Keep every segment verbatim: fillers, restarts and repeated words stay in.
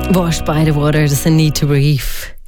Washed by the water, doesn't need to breathe.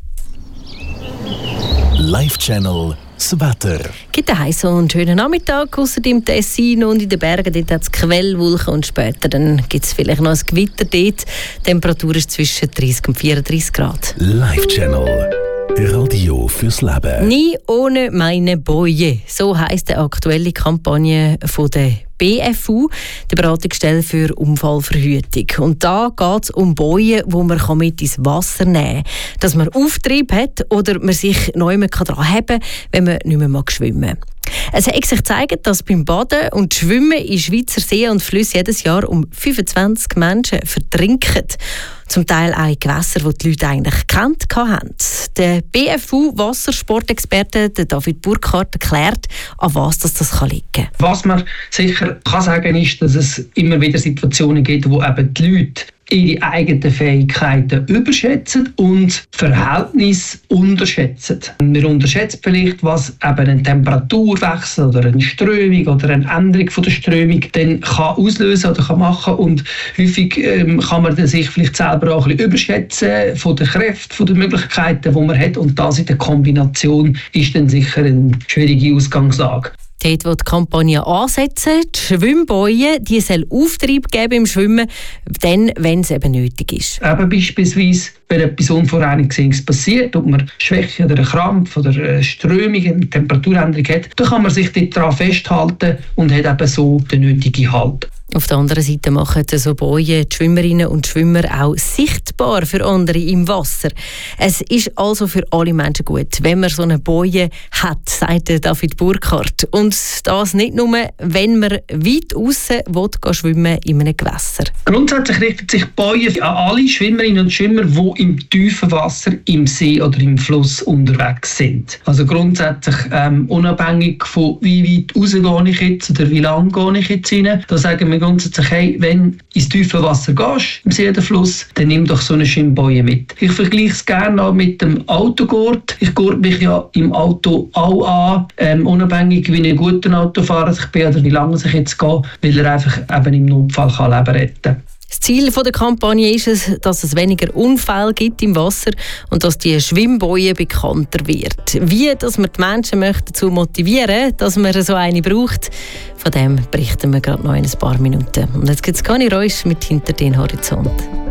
Live Channel das Wetter. Gibt einen heißen und schönen Nachmittag, ausser im Tessin und in den Bergen. Dort hat es Quellwolken und später dann gibt es vielleicht noch ein Gewitter dort. Die Temperatur ist zwischen dreißig und vierunddreißig Grad. Live Channel. Radio fürs Leben. Nie ohne meine Boje. So heisst die aktuelle Kampagne von der B F U, der Beratungsstelle für Unfallverhütung. Und da geht es um Bojen, die man mit ins Wasser nehmen kann. Dass man Auftrieb hat oder man sich neu daran haben kann, wenn man nicht mehr schwimmen mag. Es hat sich gezeigt, dass beim Baden und Schwimmen in Schweizer Seen und Flüssen jedes Jahr um fünfundzwanzig Menschen vertrinken. Zum Teil auch in Gewässer, die die Leute eigentlich gekannt haben. Der B F U-Wassersportexperte David Burkhardt erklärt, an was das, das liegen kann. Was man sicher kann sagen ist, dass es immer wieder Situationen gibt, wo eben die Leute ihre eigenen Fähigkeiten überschätzen und Verhältnis unterschätzen. Wir unterschätzen vielleicht, was eben ein Temperaturwechsel oder eine Strömung oder eine Änderung von der Strömung dann kann auslösen oder kann machen, und häufig ähm, kann man dann sich vielleicht selber auch ein bisschen überschätzen von den Kräften, von den Möglichkeiten, die man hat, und das in der Kombination ist dann sicher eine schwierige Ausgangslage. Dort, wo die Kampagne ansetzen, die Schwimmbojen, die soll Auftrieb geben im Schwimmen, dann, wenn es eben nötig ist. Eben beispielsweise, wenn etwas Unvorhergesehenes passiert, ob man Schwäche oder einen Krampf oder eine Strömung, eine Temperaturänderung hat, dann kann man sich dort daran festhalten und hat eben so den nötigen Halt. Auf der anderen Seite machen so Bojen die Schwimmerinnen und Schwimmer auch sichtbar für andere im Wasser. Es ist also für alle Menschen gut, wenn man so eine Boje hat, sagt David Burkhardt. Und das nicht nur, wenn man weit aussen schwimmen in einem Gewässer. Grundsätzlich richtet sich Boje an alle Schwimmerinnen und Schwimmer, die im tiefen Wasser, im See oder im Fluss unterwegs sind. Also grundsätzlich ähm, unabhängig von wie weit raus gehe ich jetzt oder wie lange gehe ich jetzt rein. Da sagen wir grundsätzlich, hey, wenn du ins tiefe Wasser gehst, im See oder Fluss, dann nimm doch so eine Schwimmboje mit. Ich vergleiche es gerne auch mit dem Autogurt. Ich gurt mich ja im Auto auch an, ähm, unabhängig wie ein guter Autofahrer ich bin oder wie lange ich jetzt gehe, weil er einfach eben im Notfall kann Leben retten kann. Das Ziel der Kampagne ist es, dass es weniger Unfälle gibt im Wasser und dass die Schwimmboje bekannter wird. Wie dass man die Menschen dazu motivieren, dass man so eine braucht, von dem berichten wir gerade noch in ein paar Minuten. Und jetzt gibt es keine Geräusche mit «Hinter den Horizont».